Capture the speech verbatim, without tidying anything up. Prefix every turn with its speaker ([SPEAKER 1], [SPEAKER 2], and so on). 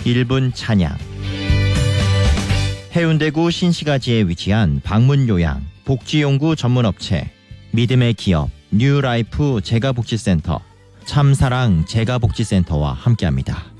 [SPEAKER 1] 일 분 찬양. 해운대구 신시가지에 위치한 방문요양 복지용구 전문업체 믿음의 기업 뉴라이프 재가복지센터 참사랑 재가복지센터와 함께합니다.